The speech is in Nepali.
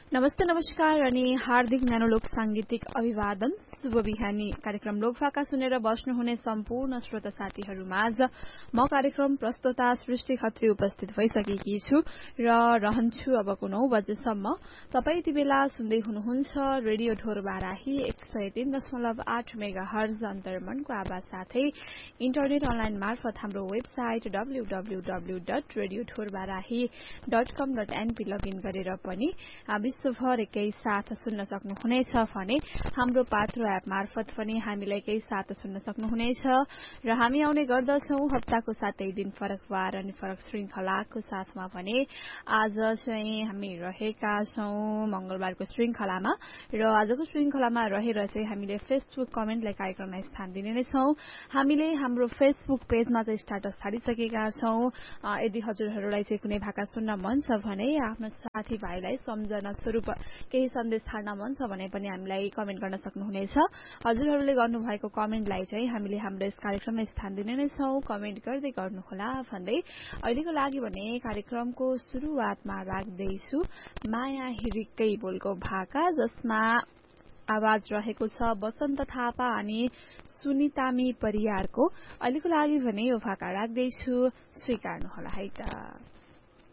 नमस्ते नमस्कार अनि हार्दिक न्यानोलोक सांगीतिक अभिवादन शुभ बिहानी कार्यक्रम लोकभाका सुनेर बस्नुहुने सम्पूर्ण श्रोता साथीहरूमाझ म कार्यक्रम प्रस्तोता सृष्टि खत्री उपस्थित भइसकेकी छु र रहन्छु अबको 9 बजेसम्म। तपाई यति बेला सुन्दै हुनुहुन्छ रेडियो ढोरबाराही 103.8 मेगाहर्ज अन्तर्मनको आवाज साथै इन्टरनेट अनलाइन मार्फत हाम्रो वेबसाइट www.radiothorbarahi.com.np लगइन गरेर पनि विश्वभर एकै साथ सुन्न सक्नुहुनेछ भने हाम्रो पात्रो एप मार्फत पनि हामीलाई एकै साथ सुन्न सक्नुहुनेछ र हामी आउने गर्दछौं हप्ताको 7 दिन फरकवार अनि फरक श्रृंखलाको साथमा भने आज चाहिँ हामी रहेका छौं मंगलबारको श्रृंखलामा र आजको श्रृंखलामा रहेर चाहिँ हामीले फेसबुक कमेन्टलाई कार्यक्रममा स्थान दिने नै छौं। हामीले हाम्रो फेसबुक पेजमा चाहिँ स्ट्याटस छाडिसकेका छौं। यदि हजुरहरूलाई चाहिँ कुनै भाका सुन्न मन छ भने आफ्नो साथीभाइलाई सम्झना स्वरूप केही सन्देश छाड्न मन छ भने पनि हामीलाई कमेन्ट गर्न सक्नुहुनेछ। हजुरहरूले गर्नुभएको कमेन्टलाई चाहिँ हामीले हाम्रो यस कार्यक्रममा स्थान दिने नै छौं। कमेन्ट गर्दै गर्नुहोला भन्दै अहिलेको लागि भने कार्यक्रमको सुरुवातमा राख्दैछु माया हिरिक्कै बोलको भाका, जसमा आवाज रहेको छ बसन्त थापा अनि सुनितामी परियारको। अहिलेको लागि भने यो भाका राख्दैछु, स्वीकार्नुहोला है त।